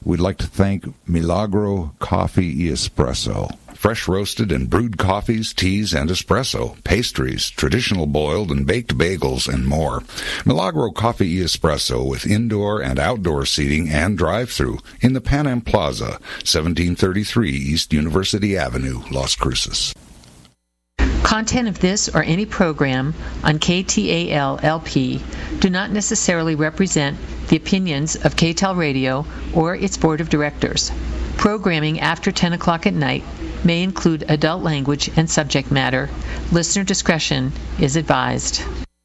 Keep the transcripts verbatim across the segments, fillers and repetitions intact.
we'd like to thank Milagro Coffee y Espresso. Fresh roasted and brewed coffees, teas, and espresso, pastries, traditional boiled and baked bagels, and more. Milagro Coffee y Espresso with indoor and outdoor seating and drive-thru in the Pan Am Plaza, seventeen thirty-three East University Avenue, Las Cruces. Content of this or any program on K T A L L P do not necessarily represent the opinions of K T A L Radio or its board of directors. Programming after ten o'clock at night may include adult language and subject matter. Listener discretion is advised.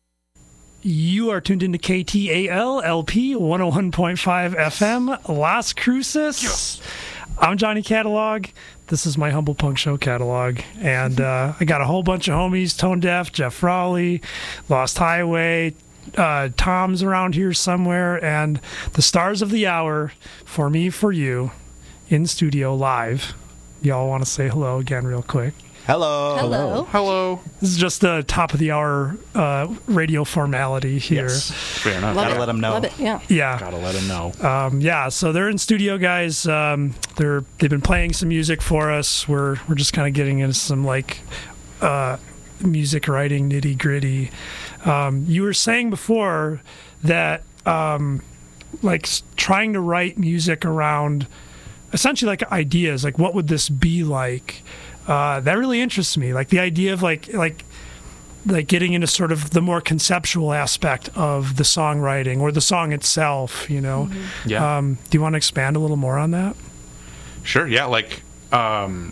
You are tuned into K T A L L P one oh one point five F M, Las Cruces. Yes. I'm Johnny Catalog. This is my Humble Punk Show catalog. And uh, I got a whole bunch of homies, Tone Deaf, Jeff Rowley, Lost Highway, uh, Tom's around here somewhere, and the stars of the hour, For Me, For You, in studio live. Y'all want to say hello again real quick? Hello. Hello. Hello. This is just the top of the hour uh, radio formality here. Yes. Fair enough. Love Gotta it. let them know. Love it, yeah. Yeah. Gotta let them know. Um, yeah, so they're in studio, guys. Um, they're they've been playing some music for us. We're we're just kind of getting into some like uh, music writing nitty gritty. Um, you were saying before that um, like s- trying to write music around essentially like ideas, like what would this be like? Uh, that really interests me. Like the idea of like like. like getting into sort of the more conceptual aspect of the songwriting or the song itself, you know. Mm-hmm. Yeah. Um, do you want to expand a little more on that? Sure. Yeah. Like, um,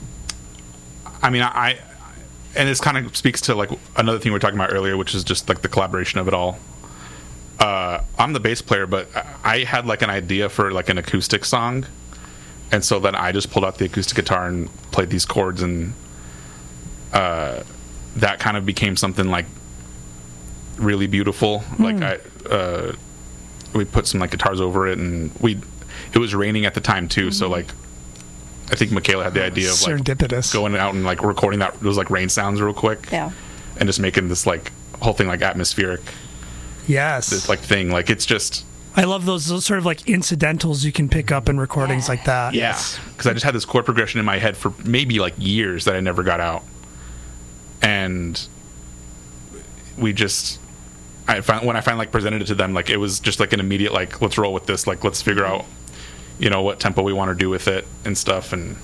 I mean, I, I and this kind of speaks to like another thing we were talking about earlier, which is just like the collaboration of it all. Uh, I'm the bass player, but I had like an idea for like an acoustic song, and so then I just pulled out the acoustic guitar and played these chords, and uh, that kind of became something like really beautiful. Hmm. Like I, uh, we put some like guitars over it, and we. It was raining at the time too, so like, I think Michaela had the idea of like Serendipitous. going out and like recording that those like rain sounds real quick, Yeah. and just making this like whole thing like atmospheric, Yes. this like thing. Like it's just I love those, those sort of like incidentals you can pick up in recordings Yeah. like that. yeah, because I just had this chord progression in my head for maybe like years that I never got out, and we just. I found, when I finally like presented it to them, like it was just like an immediate like let's roll with this, like let's figure out, you know, what tempo we want to do with it and stuff, and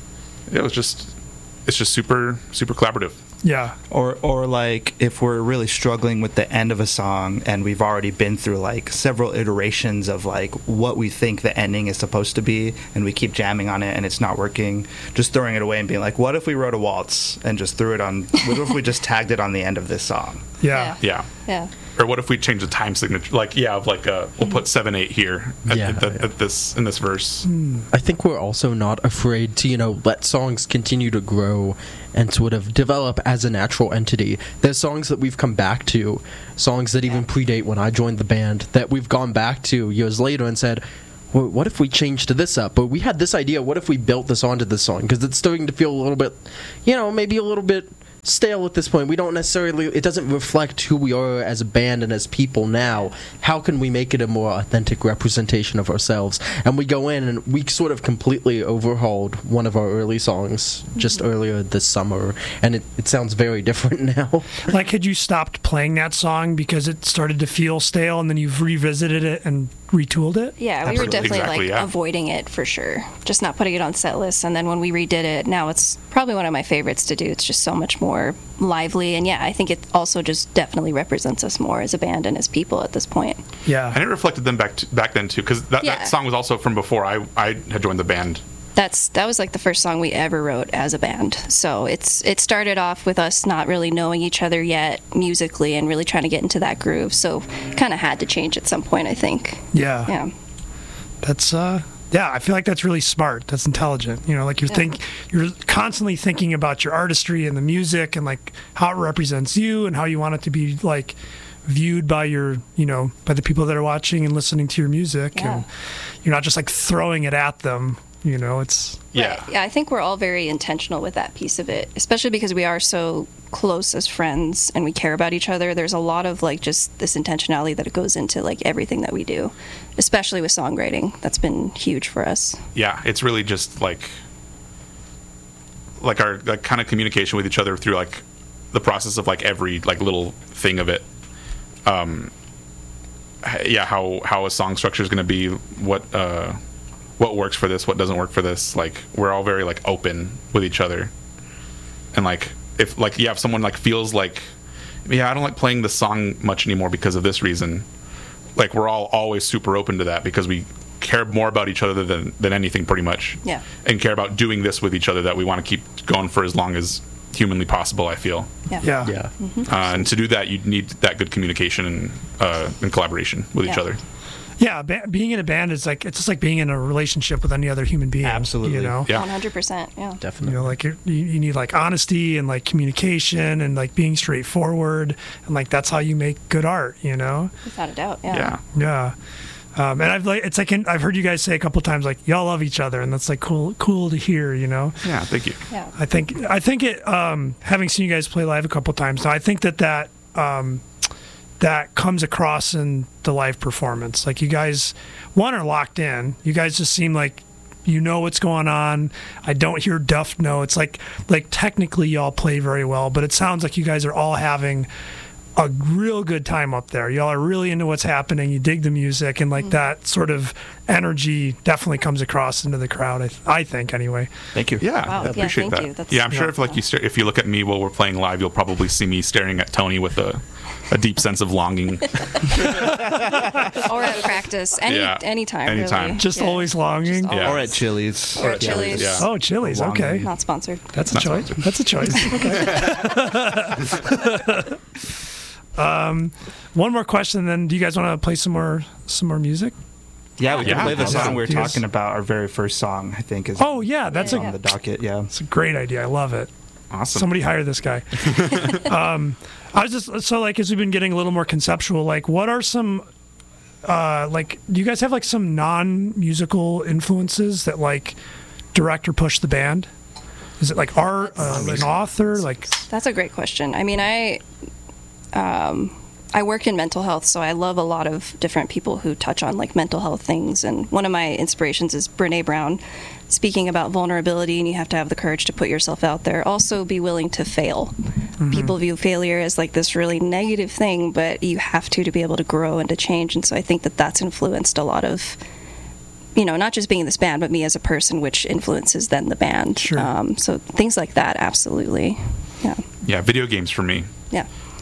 it was just it's just super super collaborative. Yeah. Or, or like if we're really struggling with the end of a song and we've already been through like several iterations of like what we think the ending is supposed to be, and we keep jamming on it and it's not working, just throwing it away and being like, what if we wrote a waltz and just threw it on? What if we just tagged it on the end of this song? Yeah. Yeah. Yeah. Or what if we change the time signature? Like, yeah, of like uh, we'll put seven eight here at, Yeah. at, the, at this in this verse. I think we're also not afraid to, you know, let songs continue to grow and sort of develop as a natural entity. There's songs that we've come back to, songs that even predate when I joined the band, that we've gone back to years later and said, well, what if we changed this up? But we had this idea, what if we built this onto this song? Because it's starting to feel a little bit, you know, maybe a little bit stale at this point. We don't necessarily, it doesn't reflect who we are as a band and as people now. How can we make it a more authentic representation of ourselves? And we go in and we sort of completely overhauled one of our early songs just earlier this summer, and it, it sounds very different now. Like, had you stopped playing that song because it started to feel stale and then you've revisited it and retooled it? Yeah, we were Absolutely. definitely Exactly, like yeah. avoiding it for sure. Just not putting it on set lists. And then when we redid it, now it's probably one of my favorites to do. It's just so much more lively. And yeah, I think it also just definitely represents us more as a band and as people at this point. Yeah. And it reflected them back to, back then too, because that, Yeah. that song was also from before I I had joined the band. That's that was like the first song we ever wrote as a band. So it's it started off with us not really knowing each other yet musically and really trying to get into that groove. So kind of had to change at some point, I think. Yeah. Yeah. That's uh yeah, I feel like that's really smart. That's intelligent. You know, like you're Yeah. think you're constantly thinking about your artistry and the music and like how it represents you and how you want it to be like viewed by your, you know, by the people that are watching and listening to your music. Yeah. And you're not just like throwing it at them You know, it's Yeah. Right. Yeah, I think we're all very intentional with that piece of it, especially because we are so close as friends and we care about each other. There's a lot of like just this intentionality that it goes into like everything that we do, especially with songwriting. That's been huge for us. Yeah, it's really just like like our like kind of communication with each other through like the process of like every like little thing of it. Um, h- yeah, how how a song structure is going to be, what uh, what works for this, what doesn't work for this. Like we're all very like open with each other, and like if like yeah, if someone like feels like yeah, I don't like playing this song much anymore because of this reason, like we're all always super open to that because we care more about each other than than anything pretty much. Yeah. And care about doing this with each other that we want to keep going for as long as humanly possible, I feel. Yeah. yeah. Yeah. Uh, and to do that, you need that good communication and uh, and collaboration with each Yeah. other. Yeah, ba- being in a band is like it's just like being in a relationship with any other human being. Absolutely. You know. Yeah. one hundred percent. Yeah. You Definitely. know, like you, you need like honesty and like communication and like being straightforward and like that's how you make good art. You know. Without a doubt. Yeah. Yeah. Yeah. Um, and I've like it's like in, I've heard you guys say a couple times like y'all love each other and that's like cool cool to hear. You know. Yeah. Thank you. Yeah. I think I think it. Um, having seen you guys play live a couple times now, I think that that um, that comes across in the live performance. Like you guys, one are locked in. You guys just seem like you know what's going on. I don't hear duff notes. Like like technically y'all play very well, but it sounds like you guys are all having a real good time up there. Y'all are really into what's happening. You dig the music, and like Mm-hmm. that sort of energy definitely comes across into the crowd. I, th- I think anyway. Thank you. Yeah, Wow. I Yeah, appreciate thank that. you. That's- yeah, I'm sure if like you sta- if you look at me while we're playing live, you'll probably see me staring at Tony with a a deep sense of longing. Or at practice. Any Yeah. anytime. Anytime. Really. Just Yeah. always longing. Just Yeah. Or at Chili's. Or at Chili's. Yeah. Oh, Chili's. Longing. Okay. Not sponsored. That's a Not choice. sponsored. That's a choice. Okay. um, one more question, then. Do you guys want to play some more some more music? Yeah, we can Yeah. play the Yeah. song we were Yes. talking about. Our very first song, I think, is Oh yeah, that's Yeah. a on the docket. Yeah. that's a great idea. I love it. Awesome. Somebody hire this guy. um, I was just so like as we've been getting a little more conceptual. Like, what are some uh, like? Do you guys have like some non-musical influences that like direct or push the band? Is it like art, uh, an author, like? That's a great question. I mean, I um, I work in mental health, so I love a lot of different people who touch on like mental health things. And one of my inspirations is Brené Brown, speaking about vulnerability, and you have to have the courage to put yourself out there. Also, be willing to fail. People view failure as like this really negative thing, but you have to to be able to grow and to change. And so I think that that's influenced a lot of, you know, not just being in this band, but me as a person, which influences then the band. Sure. Um, so things like that, absolutely. Yeah. Yeah, video games for me. Yeah.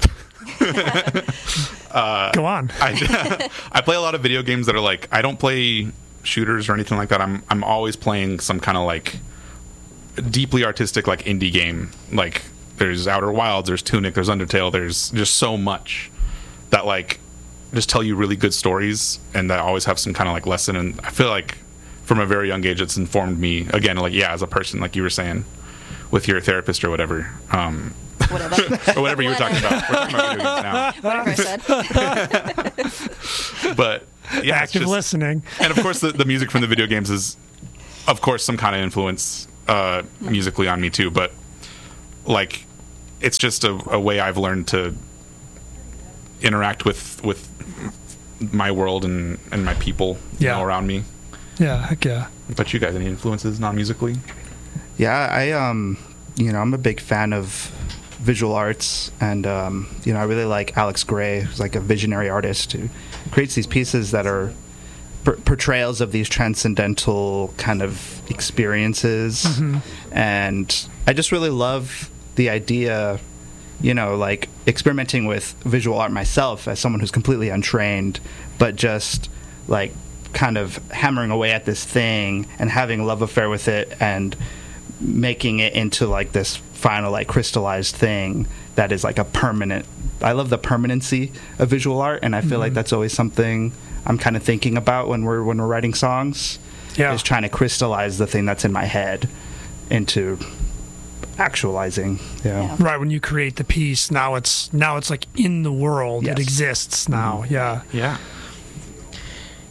Go on. I, I play a lot of video games that are like I don't play shooters or anything like that. I'm I'm always playing some kind of like deeply artistic like indie game. Like there's Outer Wilds, there's Tunic, there's Undertale, there's just so much that like just tell you really good stories and that always have some kind of like lesson. And I feel like from a very young age it's informed me again, like yeah, as a person, like you were saying with your therapist or whatever. Um Whatever. or whatever you were talking about. We're talking about video games now. Whatever I said. But yeah, it's Active just- listening. and of course the, the music from the video games is of course some kind of influence uh, musically on me too, but like it's just a, a way I've learned to interact with with my world and, and my people you Yeah. know, around me. Yeah. Heck yeah. But you guys, any influences non-musically? Yeah, I um, you know, I'm a big fan of visual arts, and um, you know, I really like Alex Gray, who's like a visionary artist who creates these pieces that are per- portrayals of these transcendental kind of experiences, and I just really love the idea, you know, like experimenting with visual art myself as someone who's completely untrained, but just like kind of hammering away at this thing and having a love affair with it and making it into like this final like crystallized thing that is like a permanent. I love the permanency of visual art, and I feel like that's always something I'm kind of thinking about when we're when we're writing songs. Yeah. Is trying to crystallize the thing that's in my head into actualizing. Yeah. Yeah. Right. When you create the piece, now it's now it's like in the world. Yes. It exists now. Yeah. Yeah.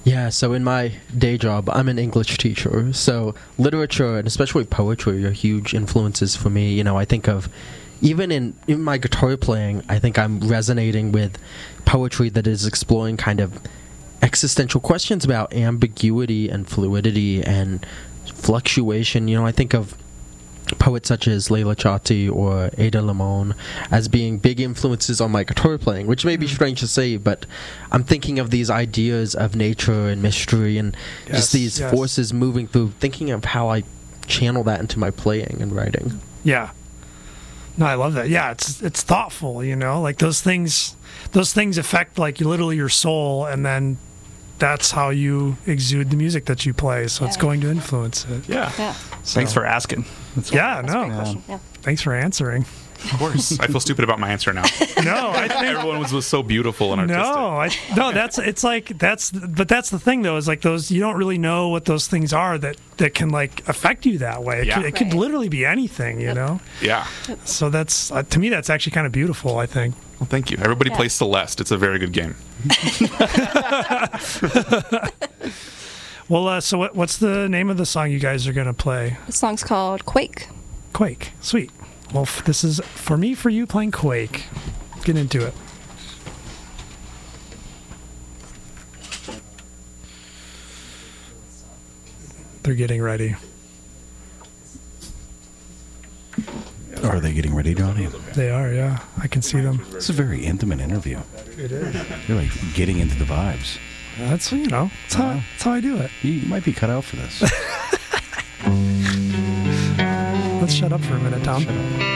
Yeah, so in my day job, I'm an English teacher. So literature, and especially poetry, are huge influences for me. You know, I think of, even in, in my guitar playing, I think I'm resonating with poetry that is exploring kind of existential questions about ambiguity and fluidity and fluctuation. You know, I think of poets such as Leila Chati or Ada Limon as being big influences on my guitar playing, which may be strange to say, but I'm thinking of these ideas of nature and mystery and Yes, just these yes. forces moving through, thinking of how I channel that into my playing and writing. Yeah. No, I love that. Yeah, it's it's thoughtful, you know, like those things those things affect like literally your soul, and then that's how you exude the music that you play. So it's Yeah. going to influence it. Yeah, Yeah. So- Thanks for asking. That's Yeah, That's a great no. question. Yeah. Thanks for answering. of course. I feel stupid about my answer now. No, I think Everyone was, was so beautiful and artistic. no, I no. That's it's like that's but that's the thing though, is like those, you don't really know what those things are that that can like affect you that way. It, Yeah. could, it could Right. literally be anything, you Yep. know. Yeah. So that's uh, to me that's actually kind of beautiful, I think. Well, thank you. Everybody Yeah. plays Celeste. It's a very good game. Well, uh, so what, what's the name of the song you guys are gonna play? The song's called Quake. Quake. Sweet. Well, f- this is for me, for you, playing Quake. Get into it. They're getting ready. Are they getting ready, Johnny? They are, yeah. I can see them. It's a very intimate interview. It is. You're like getting into the vibes. That's, you know, that's how, that's how I do it. You, you might be cut out for this. Let's shut up for a minute, Tom.